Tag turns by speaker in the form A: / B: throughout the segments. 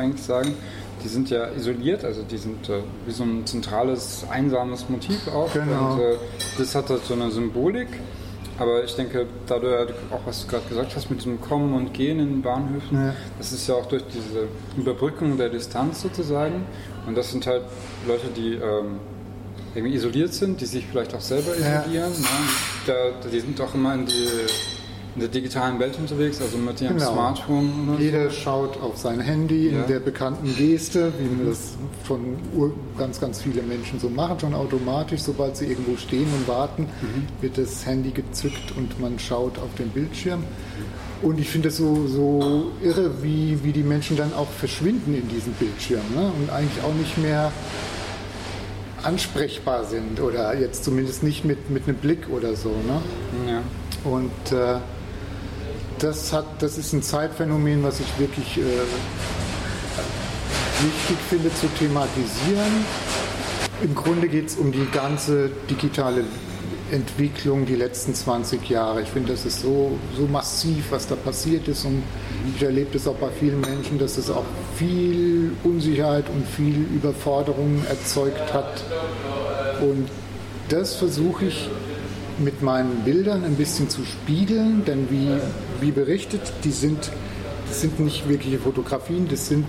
A: eigentlich sagen. Die sind ja isoliert, also die sind wie so ein zentrales, einsames Motiv auch.
B: Genau.
A: Und das hat halt so eine Symbolik. Aber ich denke, dadurch auch, was du gerade gesagt hast, mit diesem Kommen und Gehen in den Bahnhöfen, das ist ja auch durch diese Überbrückung der Distanz sozusagen. Und das sind halt Leute, die irgendwie isoliert sind, die sich vielleicht auch selber isolieren. Ne? Die sind auch immer in der digitalen Welt unterwegs, also mit ihrem Smartphone. Oder
B: jeder schaut auf sein Handy in der bekannten Geste, wie man das von ganz, ganz viele Menschen so machen, schon automatisch. Sobald sie irgendwo stehen und warten, wird das Handy gezückt und man schaut auf den Bildschirm. Und ich finde es so irre, wie die Menschen dann auch verschwinden in diesem Bildschirm, ne? Und eigentlich auch nicht mehr ansprechbar sind oder jetzt zumindest nicht mit einem Blick oder so. Ne?
A: Ja.
B: Und das ist ein Zeitphänomen, was ich wirklich wichtig finde zu thematisieren. Im Grunde geht es um die ganze digitale Entwicklung die letzten 20 Jahre. Ich finde, das ist so massiv, was da passiert ist, und ich erlebe das auch bei vielen Menschen, dass es auch viel Unsicherheit und viel Überforderung erzeugt hat. Und das versuche ich mit meinen Bildern ein bisschen zu spiegeln, denn wie berichtet, das sind nicht wirkliche Fotografien, das sind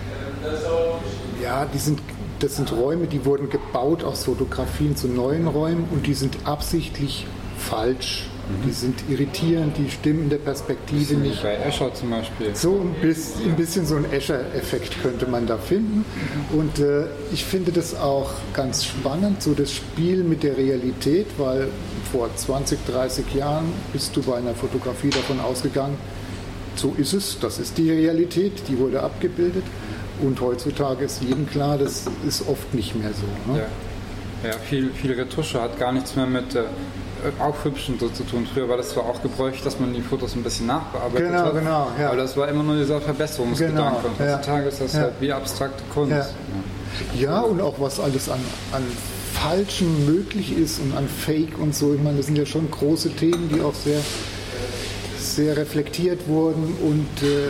B: Räume, die wurden gebaut aus Fotografien zu neuen Räumen, und die sind absichtlich falsch. Die sind irritierend, die stimmen in der Perspektive nicht.
A: Bei Escher zum Beispiel.
B: So ein bisschen so ein Escher-Effekt könnte man da finden. Und ich finde das auch ganz spannend, so das Spiel mit der Realität, weil vor 20, 30 Jahren bist du bei einer Fotografie davon ausgegangen, so ist es, das ist die Realität, die wurde abgebildet. Und heutzutage ist jedem klar, das ist oft nicht mehr so. Ne?
A: Ja, viel Retusche hat gar nichts mehr mit Aufhübschen so zu tun. Früher war das zwar auch gebräuchlich, dass man die Fotos ein bisschen nachbearbeitet hat,
B: genau, ja.
A: aber das war immer nur dieser Verbesserungsgedanke. Und heutzutage ist das halt wie abstrakte Kunst.
B: Ja, und auch was alles an Falschen möglich ist und an Fake und so. Ich meine, das sind ja schon große Themen, die auch sehr, sehr reflektiert wurden. Und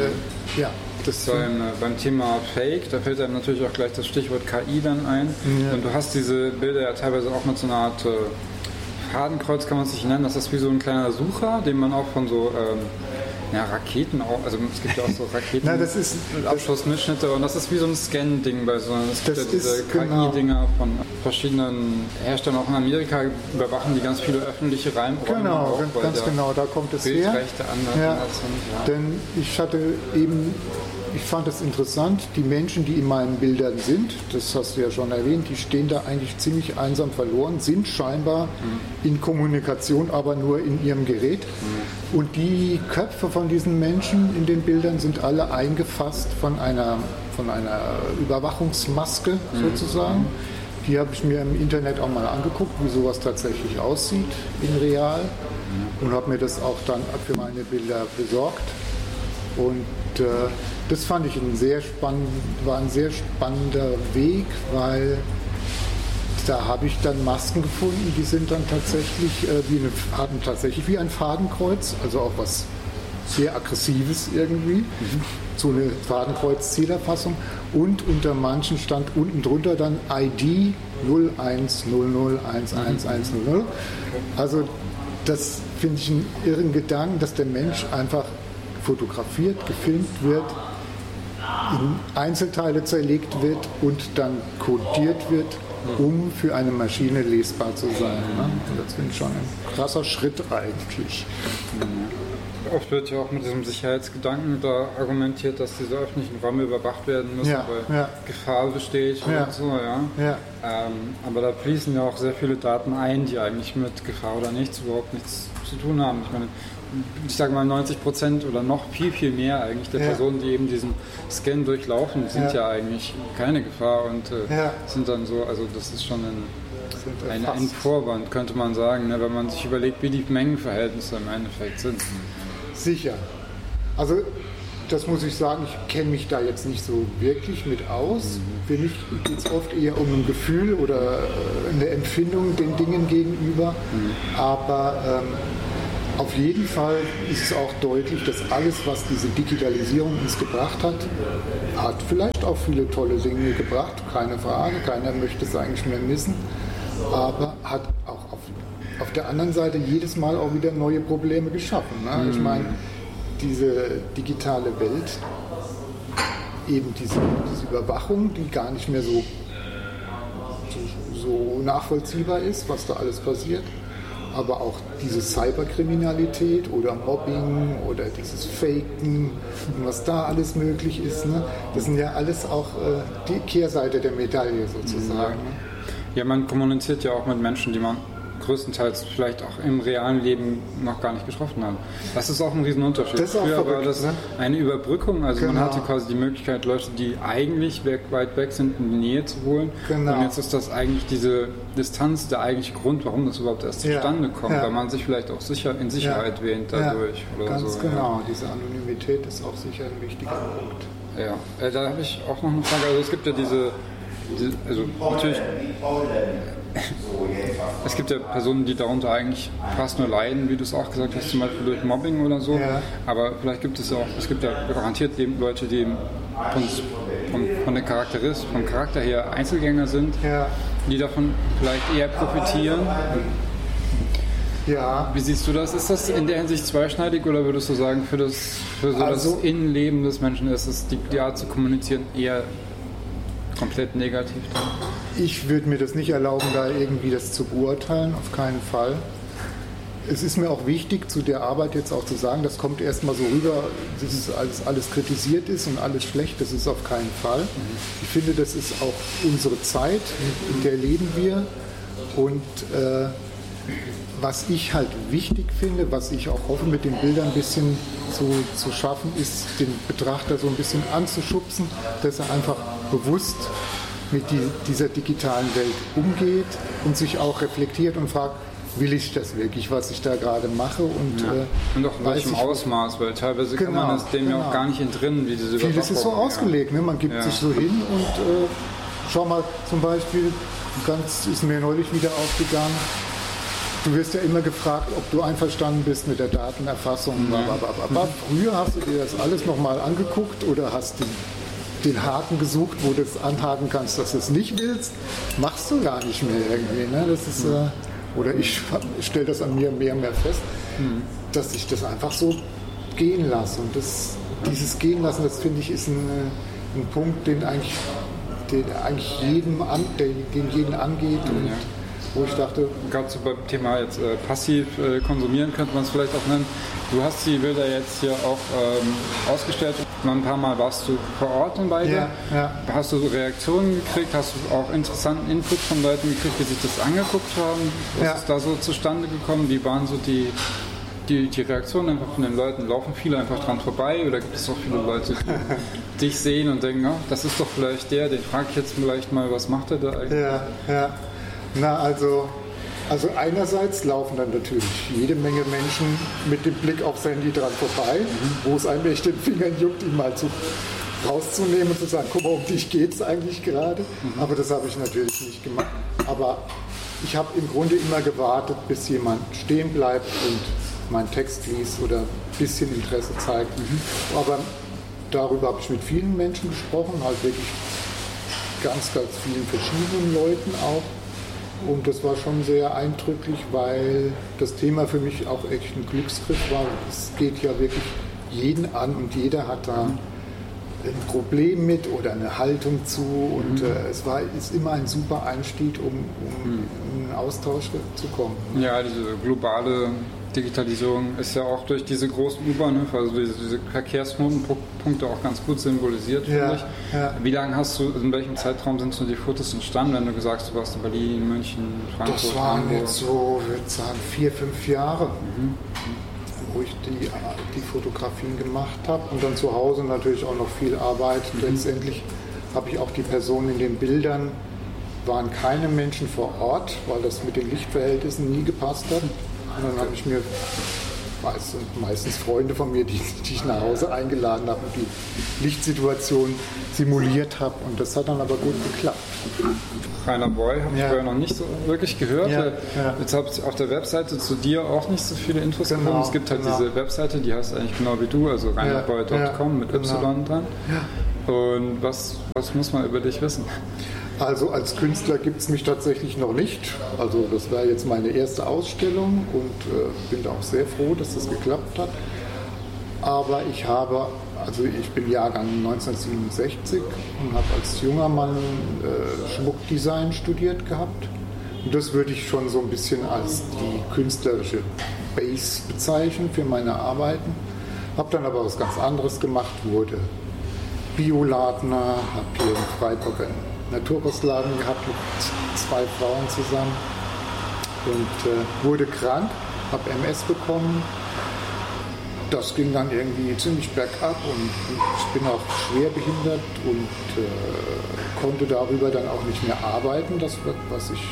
A: beim Thema Fake, da fällt einem natürlich auch gleich das Stichwort KI dann ein. Ja. Und du hast diese Bilder ja teilweise auch mit so einer Art Fadenkreuz, kann man es nicht nennen. Das ist wie so ein kleiner Sucher, den man auch von so Raketen auch, also es gibt ja auch so Raketen mit Abschussmitschnitte, und das ist wie so ein Scan-Ding bei so einer, es gibt ja diese KI-Dinger von verschiedenen Herstellern auch in Amerika, überwachen die ganz viele öffentliche Räume.
B: Genau, ganz genau, da kommt es her. Denn ich fand es interessant, die Menschen, die in meinen Bildern sind, das hast du ja schon erwähnt, die stehen da eigentlich ziemlich einsam verloren, sind scheinbar in Kommunikation, aber nur in ihrem Gerät. Und die Köpfe von diesen Menschen in den Bildern sind alle eingefasst von einer Überwachungsmaske sozusagen. Die habe ich mir im Internet auch mal angeguckt, wie sowas tatsächlich aussieht in real, und habe mir das auch dann für meine Bilder besorgt. Und das fand ich war ein sehr spannender Weg, weil da habe ich dann Masken gefunden, die sind dann tatsächlich hatten tatsächlich wie ein Fadenkreuz, also auch was sehr Aggressives irgendwie, so eine Fadenkreuz-Zielerfassung, und unter manchen stand unten drunter dann ID 0100111100. Also das finde ich einen irren Gedanken, dass der Mensch einfach fotografiert, gefilmt wird, in Einzelteile zerlegt wird und dann kodiert wird, um für eine Maschine lesbar zu sein. Ne? Und das finde ich schon ein krasser Schritt eigentlich.
A: Oft wird ja auch mit diesem Sicherheitsgedanken da argumentiert, dass diese öffentlichen Räume überwacht werden müssen, weil Gefahr besteht und so. Aber da fließen ja auch sehr viele Daten ein, die eigentlich mit Gefahr oder nichts überhaupt nichts zu tun haben. Ich meine, ich sage mal 90% oder noch viel mehr eigentlich der Personen, die eben diesen Scan durchlaufen, sind ja eigentlich keine Gefahr und sind dann so, also das ist schon ein Vorwand, könnte man sagen, ne, wenn man sich überlegt, wie die Mengenverhältnisse im Endeffekt sind.
B: Sicher. Also das muss ich sagen, ich kenne mich da jetzt nicht so wirklich mit aus. Für mich geht es oft eher um ein Gefühl oder eine Empfindung den Dingen gegenüber. Aber Auf jeden Fall ist es auch deutlich, dass alles, was diese Digitalisierung uns gebracht hat vielleicht auch viele tolle Dinge gebracht, keine Frage, keiner möchte es eigentlich mehr missen, aber hat auch auf der anderen Seite jedes Mal auch wieder neue Probleme geschaffen. Ne? Ich meine, diese digitale Welt, eben diese Überwachung, die gar nicht mehr so nachvollziehbar ist, was da alles passiert, aber auch diese Cyberkriminalität oder Mobbing oder dieses Faken und was da alles möglich ist, ne? Das sind ja alles auch die Kehrseite der Medaille sozusagen.
A: Ja, man kommuniziert ja auch mit Menschen, die man größtenteils vielleicht auch im realen Leben noch gar nicht getroffen hat. Das ist auch ein Riesenunterschied. Früher war das eine Überbrückung, also man hatte quasi die Möglichkeit, Leute, die eigentlich weit weg sind, in die Nähe zu holen. Und jetzt ist das eigentlich diese Distanz der eigentliche Grund, warum das überhaupt erst zustande kommt, weil man sich vielleicht auch in Sicherheit wähnt dadurch. Oder
B: ganz
A: so,
B: genau, diese Anonymität ist auch sicher ein wichtiger Punkt.
A: Ja, da habe ich auch noch eine Frage. Also es gibt ja also natürlich, es gibt ja Personen, die darunter eigentlich fast nur leiden, wie du es auch gesagt hast, zum Beispiel durch Mobbing oder so. Ja. Aber vielleicht gibt es ja garantiert Leute, die vom Charakter her Einzelgänger sind, die davon vielleicht eher profitieren.
B: Ja.
A: Wie siehst du das? Ist das in der Hinsicht zweischneidig oder würdest du sagen, für das Innenleben des Menschen ist es die Art zu kommunizieren eher komplett negativ?
B: Ich würde mir das nicht erlauben, da irgendwie das zu beurteilen, auf keinen Fall. Es ist mir auch wichtig, zu der Arbeit jetzt auch zu sagen, das kommt erstmal so rüber, dass alles kritisiert ist und alles schlecht, das ist auf keinen Fall. Ich finde, das ist auch unsere Zeit, in der leben wir. Und was ich halt wichtig finde, was ich auch hoffe, mit den Bildern ein bisschen zu schaffen, ist, den Betrachter so ein bisschen anzuschubsen, dass er einfach bewusst mit dieser digitalen Welt umgeht und sich auch reflektiert und fragt, will ich das wirklich, was ich da gerade mache? Und
A: auch in welchem Ausmaß, weil teilweise kann man es dem ja auch gar nicht entrinnen, wie diese Überwachung.
B: Vieles ist so ausgelegt, ne? Man gibt sich so hin und schau mal, zum Beispiel, ist mir neulich wieder aufgegangen, du wirst ja immer gefragt, ob du einverstanden bist mit der Datenerfassung. Früher hast du dir das alles nochmal angeguckt oder hast den Haken gesucht, wo du es anhaken kannst, dass du es nicht willst. Machst du gar nicht mehr irgendwie. Ne? Das ist, oder ich stelle das an mir mehr und mehr fest, dass ich das einfach so gehen lasse. Und dieses Gehen lassen, das finde ich, ist ein Punkt, den eigentlich jeden angeht. Und wo ich dachte,
A: gerade so beim Thema jetzt passiv konsumieren könnte man es vielleicht auch nennen. Du hast die Bilder jetzt hier auch ausgestellt. Ein paar Mal warst du vor Ort in beide. Hast du so Reaktionen gekriegt? Hast du auch interessanten Input von Leuten gekriegt, die sich das angeguckt haben? Was ist da so zustande gekommen? Wie waren so die Reaktionen einfach von den Leuten? Laufen viele einfach dran vorbei oder gibt es auch viele Leute, die dich sehen und denken, das ist doch vielleicht den frage ich jetzt vielleicht mal, was macht er da eigentlich?
B: Ja. Na, also einerseits laufen dann natürlich jede Menge Menschen mit dem Blick aufs Handy dran vorbei, wo es einem echt den Fingern juckt, ihn mal rauszunehmen und zu sagen, guck mal, um dich geht es eigentlich gerade. Aber das habe ich natürlich nicht gemacht. Aber ich habe im Grunde immer gewartet, bis jemand stehen bleibt und meinen Text liest oder ein bisschen Interesse zeigt. Aber darüber habe ich mit vielen Menschen gesprochen, halt wirklich ganz vielen verschiedenen Leuten auch. Und das war schon sehr eindrücklich, weil das Thema für mich auch echt ein Glücksgriff war. Es geht ja wirklich jeden an und jeder hat da ein Problem mit oder eine Haltung zu. Und ist immer ein super Einstieg, um in einen Austausch zu kommen.
A: Ja, diese globale Digitalisierung ist ja auch durch diese großen U-Bahnhöfe, also diese Verkehrsknotenpunkte auch ganz gut symbolisiert, finde ich. Ja. Wie lange in welchem Zeitraum sind so die Fotos entstanden, wenn du gesagt hast, du warst in Berlin, München, Frankfurt,
B: Das waren Hamburg? Jetzt so, ich würde sagen, 4-5 Jahre, wo ich die Fotografien gemacht habe und dann zu Hause natürlich auch noch viel Arbeit. Letztendlich habe ich auch die Personen in den Bildern, waren keine Menschen vor Ort, weil das mit den Lichtverhältnissen nie gepasst hat. Und dann habe ich mir meistens Freunde von mir, die ich nach Hause eingeladen habe und die Lichtsituation simuliert habe. Und das hat dann aber gut geklappt.
A: Rainer Boy habe ich vorher noch nicht so wirklich gehört. Jetzt habe ich auf der Webseite zu dir auch nicht so viele Infos gefunden. Es gibt halt diese Webseite, die heißt eigentlich genau wie du, also rainerboy.com mit Y dran. Und was muss man über dich wissen?
B: Also als Künstler gibt es mich tatsächlich noch nicht. Also das war jetzt meine erste Ausstellung und bin da auch sehr froh, dass das geklappt hat. Aber ich bin Jahrgang 1967 und habe als junger Mann Schmuckdesign studiert gehabt. Und das würde ich schon so ein bisschen als die künstlerische Base bezeichnen für meine Arbeiten. Habe dann aber was ganz anderes gemacht, wurde Bioladner, habe hier in Freiburg einen Naturkostladen gehabt mit 2 Frauen zusammen und wurde krank, habe MS bekommen. Das ging dann irgendwie ziemlich bergab und ich bin auch schwerbehindert und konnte darüber dann auch nicht mehr arbeiten, das was ich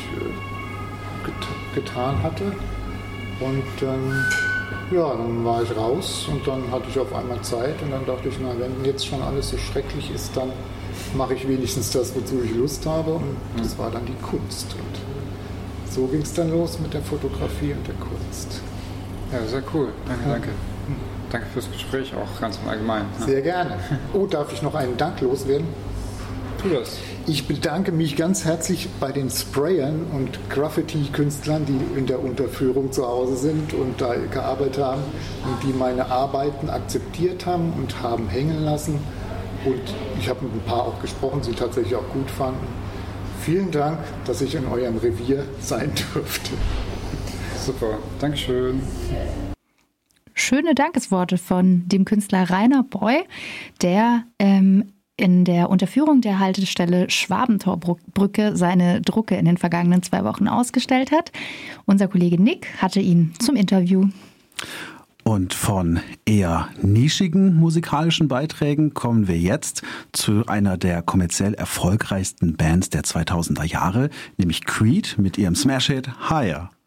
B: getan hatte. Und dann war ich raus und dann hatte ich auf einmal Zeit und dann dachte ich, na, wenn jetzt schon alles so schrecklich ist, dann mache ich wenigstens das, wozu ich Lust habe, und das war dann die Kunst. Und so ging es dann los mit der Fotografie und der Kunst.
A: Ja, sehr cool. Danke. Danke fürs Gespräch, auch ganz im Allgemeinen.
B: Sehr gerne. Oh, darf ich noch einen Dank loswerden?
A: Tu das.
B: Ich bedanke mich ganz herzlich bei den Sprayern und Graffiti-Künstlern, die in der Unterführung zu Hause sind und da gearbeitet haben und die meine Arbeiten akzeptiert haben und haben hängen lassen. Und ich habe mit ein paar auch gesprochen, die tatsächlich auch gut fanden. Vielen Dank, dass ich in eurem Revier sein durfte.
A: Super, Dankeschön.
C: Schöne Dankesworte von dem Künstler Rainer Boy, der in der Unterführung der Haltestelle Schwabentorbrücke seine Drucke in den vergangenen 2 Wochen ausgestellt hat. Unser Kollege Nick hatte ihn zum Interview.
D: Und von eher nischigen musikalischen Beiträgen kommen wir jetzt zu einer der kommerziell erfolgreichsten Bands der 2000er Jahre, nämlich Creed mit ihrem Smash-Hit Higher.